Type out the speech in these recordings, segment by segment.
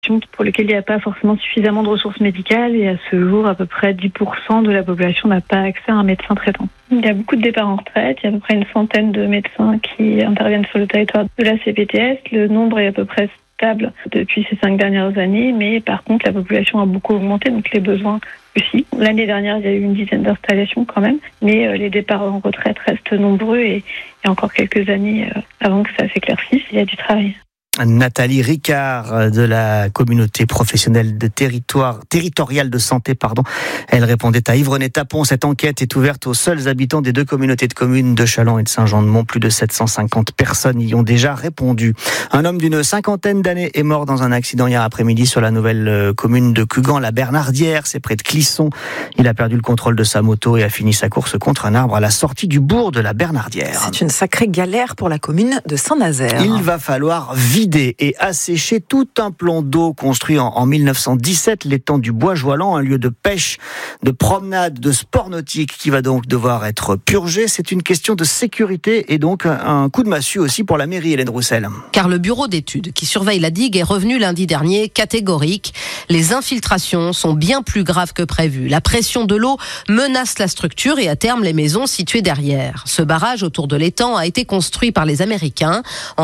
pour lesquels il n'y a pas forcément suffisamment de ressources médicales et à ce jour, à peu près 10% de la population n'a pas accès à un médecin traitant. Il y a beaucoup de départs en retraite, il y a à peu près une centaine de médecins qui interviennent sur le territoire de la CPTS. Le nombre est à peu près stable depuis ces 5 dernières années, mais par contre la population a beaucoup augmenté, donc les besoins aussi. L'année dernière, il y a eu une dizaine d'installations quand même, mais les départs en retraite restent nombreux et il y a encore quelques années avant que ça s'éclaircisse, il y a du travail. Nathalie Ricard de la communauté professionnelle de territoriale de santé, Elle répondait à Yves René Tapon. Cette enquête est ouverte aux seuls habitants des 2 communautés de communes de Challans et de Saint-Jean-de-Mont. Plus de 750 personnes y ont déjà répondu. Un homme d'une 50aine d'années est mort dans un accident hier après-midi sur la nouvelle commune de Cugan, la Bernardière. C'est près de Clisson. Il a perdu le contrôle de sa moto et a fini sa course contre un arbre à la sortie du bourg de la Bernardière. C'est une sacrée galère pour la commune de Saint-Nazaire. Il va falloir vider et assécher tout un plan d'eau construit en 1917, l'étang du Bois-Joalan, un lieu de pêche, de promenade, de sport nautique qui va donc devoir être purgé. C'est une question de sécurité et donc un coup de massue aussi pour la mairie, Hélène Roussel. Car le bureau d'études qui surveille la digue est revenu lundi dernier catégorique. Les infiltrations sont bien plus graves que prévu. La pression de l'eau menace la structure et à terme les maisons situées derrière. Ce barrage autour de l'étang a été construit par les Américains en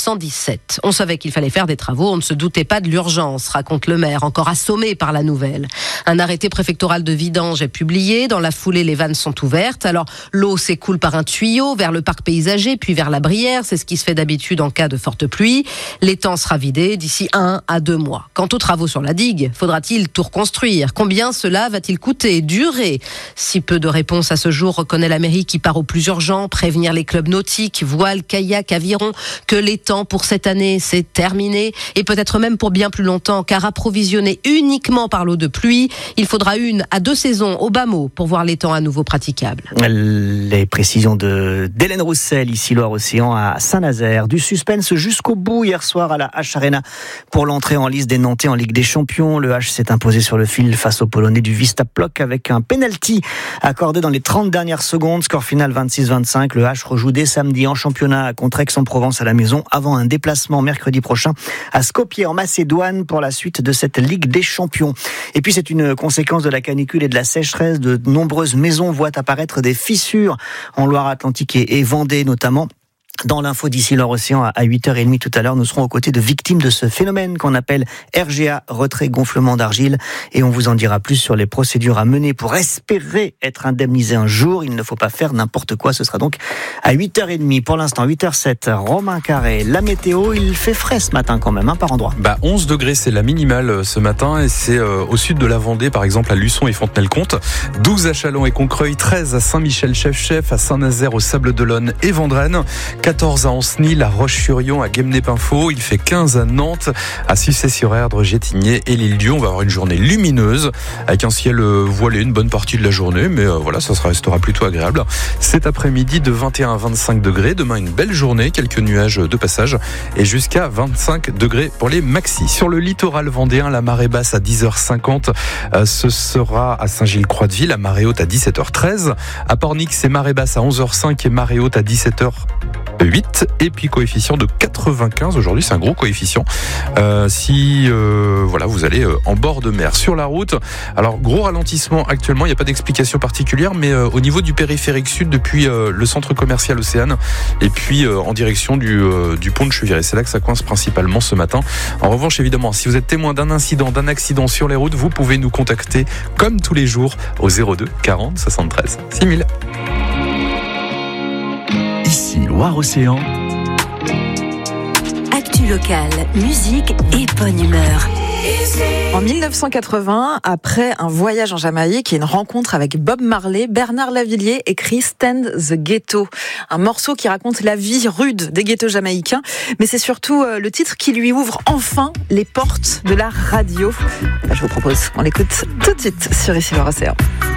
1917. On savait qu'il fallait faire des travaux, on ne se doutait pas de l'urgence, raconte le maire, encore assommé par la nouvelle. Un arrêté préfectoral de vidange est publié, dans la foulée les vannes sont ouvertes, alors l'eau s'écoule par un tuyau vers le parc paysager, puis vers la Brière, c'est ce qui se fait d'habitude en cas de forte pluie. L'étang sera vidé d'ici 1 à 2 mois. Quant aux travaux sur la digue, faudra-t-il tout reconstruire ? Combien cela va-t-il coûter ? Durer ? Si peu de réponses à ce jour, reconnaît la mairie qui part au plus urgent, prévenir les clubs nautiques, voile, kayak, aviron, que l'étang pour cette année c'est terminé et peut-être même pour bien plus longtemps car approvisionné uniquement par l'eau de pluie, il faudra 1 à 2 saisons au bas mot pour voir l'étang à nouveau praticable. Les précisions d'Hélène Roussel, ici Loire-Océan à Saint-Nazaire. Du suspense jusqu'au bout hier soir à la H-Arena pour l'entrée en lice des Nantais en Ligue des Champions. Le H s'est imposé sur le fil face aux Polonais du Wisła Płock avec un penalty accordé dans les 30 dernières secondes. Score final 26-25. Le H rejoue dès samedi en championnat contre Aix-en-Provence à la maison avant un déplacement mercredi prochain à Skopje en Macédoine pour la suite de cette Ligue des Champions. Et puis c'est une conséquence de la canicule et de la sécheresse. De nombreuses maisons voient apparaître des fissures en Loire-Atlantique et Vendée notamment. Dans l'info d'ici Loire-Océan à 8h30 tout à l'heure, nous serons aux côtés de victimes de ce phénomène qu'on appelle RGA, retrait gonflement d'argile, et on vous en dira plus sur les procédures à mener pour espérer être indemnisé un jour. Il ne faut pas faire n'importe quoi, ce sera donc à 8h30. Pour l'instant, 8h07, Romain Carré, la météo, il fait frais ce matin quand même, par endroit. 11 degrés, c'est la minimale ce matin, et c'est au sud de la Vendée, par exemple à Luçon et Fontenay-le-Comte, 12 à Châlons et Concreuil, 13 à Saint-Michel-Chef-Chef, à Saint-Nazaire, au Sable-d'Olonne et Vendrenne, 14 à Ancenis, La Roche-sur-Yon, à Guémené-Pinfo, il fait 15 à Nantes, à Sucé-sur-Erdre, Gétigné et l'Île-Dieu. On va avoir une journée lumineuse avec un ciel voilé une bonne partie de la journée, mais ça restera plutôt agréable. Cet après-midi de 21 à 25 degrés, demain une belle journée, quelques nuages de passage et jusqu'à 25 degrés pour les maxis. Sur le littoral vendéen, la marée basse à 10h50, ce sera à Saint-Gilles-Croix-de-Ville, à marée haute à 17h13, à Pornic c'est marée basse à 11h05 et marée haute à 17h8, et puis coefficient de 95 aujourd'hui, c'est un gros coefficient si vous allez en bord de mer. Sur la route, alors gros ralentissement actuellement, il n'y a pas d'explication particulière, mais au niveau du périphérique sud depuis le centre commercial Océane et puis en direction du pont de Cheviré, c'est là que ça coince principalement ce matin. En revanche, évidemment, si vous êtes témoin d'un incident, d'un accident sur les routes, vous pouvez nous contacter comme tous les jours au 02 40 73 6000. Ici Loire-Océan. Actu locale, musique et bonne humeur. En 1980, après un voyage en Jamaïque et une rencontre avec Bob Marley, Bernard Lavilliers écrit Stand the Ghetto, un morceau qui raconte la vie rude des ghettos jamaïcains, mais c'est surtout le titre qui lui ouvre enfin les portes de la radio. Je vous propose qu'on l'écoute tout de suite sur Ici Loire-Océan.